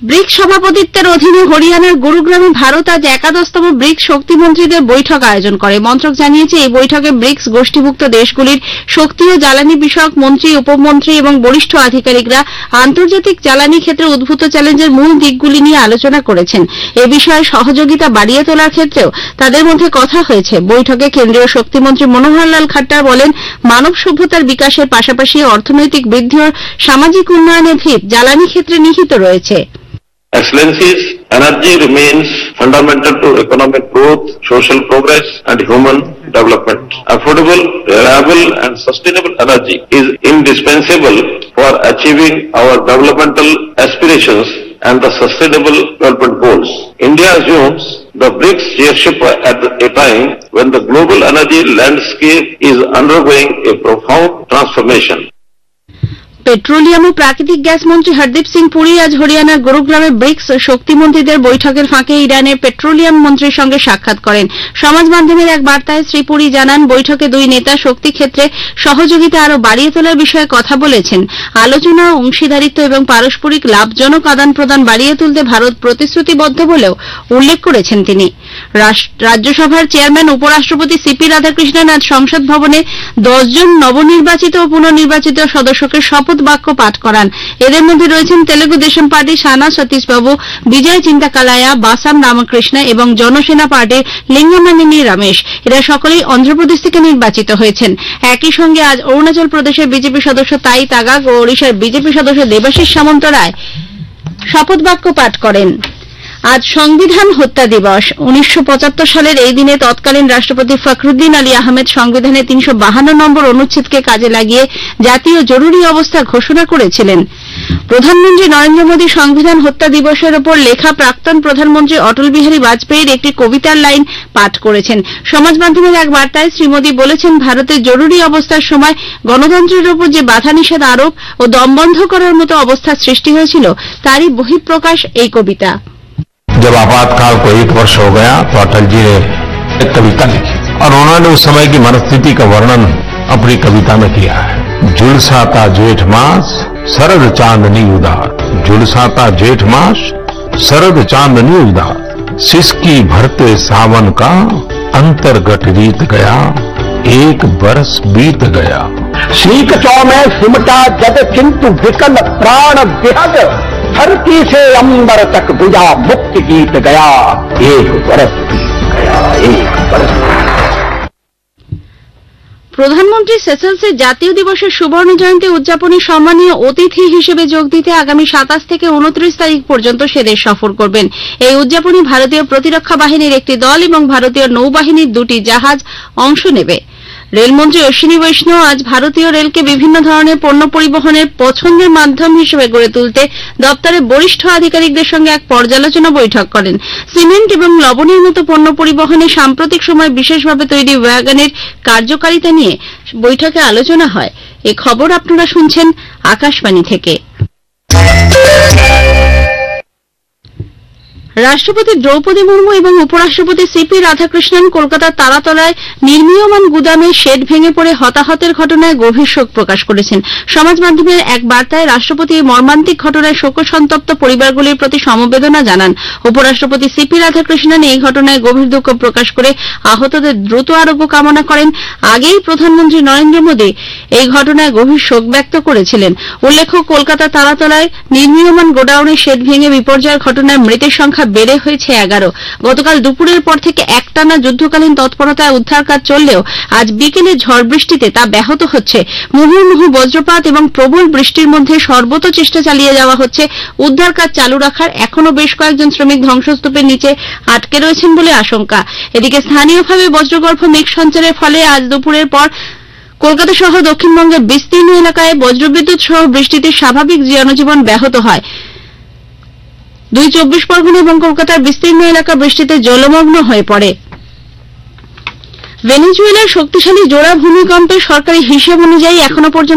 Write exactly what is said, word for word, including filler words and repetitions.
Bricks সভাপতিত্বের অধীনে হরিয়ানার গুরুগ্রামে ভারত আজ একাদশতম ব্রিক্স শক্তিমন্ত্রীদের বৈঠক আয়োজন করে। মন্ত্রক জানিয়েছে, এই বৈঠকে ব্রিক্স গোষ্ঠীভুক্ত দেশগুলির শক্তি ও জ্বালানি বিষয়ক মন্ত্রী, উপমন্ত্রী এবং বরিষ্ঠ আধিকারিকরা আন্তর্জাতিক জ্বালানি ক্ষেত্রে উদ্ভূত চ্যালেঞ্জের মূল দিকগুলি নিয়ে আলোচনা করেছেন। এ বিষয়ে সহযোগিতা বাড়িয়ে তোলার ক্ষেত্রেও তাদের মধ্যে কথা হয়েছে। বৈঠকে কেন্দ্রীয় শক্তিমন্ত্রী মনোহরলাল খাট্টার বলেন, মানব সভ্যতার বিকাশের পাশাপাশি অর্থনৈতিক বৃদ্ধি ও সামাজিক উন্নয়নের ভিত জ্বালানি ক্ষেত্রে নিহিত রয়েছে। Excellencies, energy remains fundamental to economic growth, social progress and human development. Affordable, reliable and sustainable energy is indispensable for achieving our developmental aspirations and the sustainable development goals. India assumes the BRICS chairship at a time when the global energy landscape is undergoing a profound transformation. Petroleum ও প্রাকৃতিক gas মন্ত্রী হরদীপ সিং পুরী আজ হরিয়ানার গুরুগ্রামে bricks শক্তিমন্ত্রীদের বৈঠকের ফাঁকে ইরানের petroleum মন্ত্রীর সঙ্গে সাক্ষাৎ করেন। সমাজ মাধ্যমের এক বার্তায় শ্রী পুরী জানান, বৈঠকে দুই নেতা শক্তি ক্ষেত্রে সহযোগিতা আরও বাড়িয়ে তোলার বিষয়ে কথা বলেছেন। আলোচনা, অংশীদারিত্ব এবং পারস্পরিক লাভজনক আদান প্রদান বাড়িয়ে তুলতে ভারত প্রতিশ্রুতিবদ্ধ বলেও উল্লেখ করেছেন তিনি। রাজ্যসভার চেয়ারম্যান উপরাষ্ট্রপতি সিপি রাধাকৃষ্ণন আজ সংসদ ভবনে দশ জন নবনির্বাচিত ও পুনর্নির্বাচিত সদস্যকে শপথ বাক্য পাঠ করান। এদের মধ্যে রয়েছেন তেলেগু দেশম পার্টির সানা সতীশবাবু, বিজয় চিন্তাকালায়া, বাসাম রামকৃষ্ণ এবং জনসেনা পার্টির লিঙ্গমানিনী রমেশ। এরা সকলেই অন্ধ্রপ্রদেশ থেকে নির্বাচিত হয়েছেন। একই সঙ্গে আজ অরুণাচল প্রদেশের বিজেপি সদস্য তাই তাগাক ও ওড়িশার বিজেপি সদস্য দেবাশিস সামন্ত রায় শপথ বাক্য পাঠ করেন। আজ সংবিধান হত্যা দিবস। উনিশশো পঁচাত্তর সালের এই দিনে তৎকালীন রাষ্ট্রপতি ফখরুদ্দিন আলী আহমেদ সংবিধানের তিনশো বাহান্ন নম্বর অনুচ্ছেদকে কাজে লাগিয়ে জাতীয় জরুরি অবস্থা ঘোষণা করেছিলেন। প্রধানমন্ত্রী নরেন্দ্র মোদী সংবিধান হত্যা দিবসের ওপর লেখা প্রাক্তন প্রধানমন্ত্রী অটল বিহারী বাজপেয়ীর একটি কবিতার লাইন পাঠ করেছেন। সমাজ মাধ্যমের এক বার্তায় শ্রী মোদী বলেছেন, ভারতের জরুরি অবস্থার সময় গণতন্ত্রের ওপর যে বাধা নিষেধ আরোপ ও দমবন্ধ করার মতো অবস্থার সৃষ্টি হয়েছিল তারই বহিঃপ্রকাশ এই কবিতা। जब आपातकाल को एक वर्ष हो गया तो अटल जी ने एक कविता लिखी और उन्होंने उस समय की मनस्थिति का वर्णन अपनी कविता में किया है। झुलसाता जेठ मास शरद चांदनी उदार, झुलसाता जेठ मास शरद चांदनी उदार, सिसकी भरते सावन का अंतर्गत रीत गया, एक बरस बीत गया। शीक चौ में सिमटा जग किंतु विकल प्राण विहग, धरती से अंबर तक बुझा मुक्ति गीत गया, एक बरस बीत गया, एक बरस। প্রধানমন্ত্রী সেসেলসের জাতীয় দিবসের সুবর্ণ জয়ন্তী উদযাপনে সম্মানীয় অতিথি হিসেবে যোগ দিতে আগামী সাতাশ থেকে উনত্রিশ তারিখ পর্যন্ত সেদেশ সফর করবেন। এই উদযাপনে ভারতীয় প্রতিরক্ষা বাহিনীর একটি দল এবং ভারতীয় নৌবাহিনীর দুটি জাহাজ অংশ নেবে। রেলমন্ত্রী অশ্বিনী বৈষ্ণব আজ ভারতীয় রেলকে বিভিন্ন ধরনের পণ্য পরিবহনের পছন্দের মাধ্যম হিসেবে গড়ে তুলতে দপ্তরের বরিষ্ঠ আধিকারিকদের সঙ্গে এক পর্যালোচনা বৈঠক করেন। সিমেন্ট এবং লবণের মতো পণ্য পরিবহনে সাম্প্রতিক সময় বিশেষভাবে তৈরি ওয়াগনের কার্যকারিতা নিয়ে বৈঠকে আলোচনা হয়। এ খবর আপনারা শুনছেন আকাশবাণী থেকে। রাষ্ট্রপতি দ্রৌপদী মুর্মু এবং উপরাষ্ট্রপতি সিপি রাধাকৃষ্ণন কলকাতার তারাতলায় নির্মীয়মান গুদামে শেড ভেঙে পড়ে হতাহতের ঘটনায় গভীর শোক প্রকাশ করেছেন। সমাজ মাধ্যমের এক বার্তায় রাষ্ট্রপতি এই মর্মান্তিক ঘটনায় শোকসন্তপ্ত পরিবারগুলির প্রতি সমবেদনা জানান। উপরাষ্ট্রপতি সিপি রাধাকৃষ্ণন এই ঘটনায় গভীর দুঃখ প্রকাশ করে আহতদের দ্রুত আরোগ্য কামনা করেন। আগেই প্রধানমন্ত্রী নরেন্দ্র মোদী এই ঘটনায় গভীর শোক ব্যক্ত করেছিলেন। উল্লেখ্য, কলকাতা তারাতলায় নির্মীয়মান গোডাউনে শেড ভেঙে বিপর্যয়ের ঘটনায় মৃতের সংখ্যা বেড়ে হয়েছে এগারো। গতকাল দুপুরের পর থেকে একটানা যুদ্ধকালীন তৎপরতায় উদ্ধার কাজ চললেও আজ বিকেলে ঝড় বৃষ্টিতে তা ব্যাহত হচ্ছে। মুহুর্মুহু বজ্রপাত এবং প্রবল বৃষ্টির মধ্যে সর্বত চেষ্টা চালিয়ে যাওয়া হচ্ছে উদ্ধার কাজ চালু রাখার। এখনও বেশ কয়েকজন শ্রমিক ধ্বংসস্তূপের নিচে আটকে রয়েছেন বলে আশঙ্কা। এদিকে স্থানীয়ভাবে বজ্রগর্ভ মেঘ সঞ্চারের ফলে আজ দুপুরের পর কলকাতা সহ দক্ষিণবঙ্গের বিস্তীর্ণ এলাকায় বজ্রবিদ্যুৎ সহ বৃষ্টিতে স্বাভাবিক জনজীবন ব্যাহত হয়। দুই চব্বিশ পরগনা এবং কলকাতার বিস্তীর্ণ এলাকা বৃষ্টিতে জলমগ্ন হয়ে পড়ে। ভেনেজুয়েলার শক্তিশালী জোড়া ভূমিকম্পে সরকারি হিসেব অনুযায়ী এখনো পর্যন্ত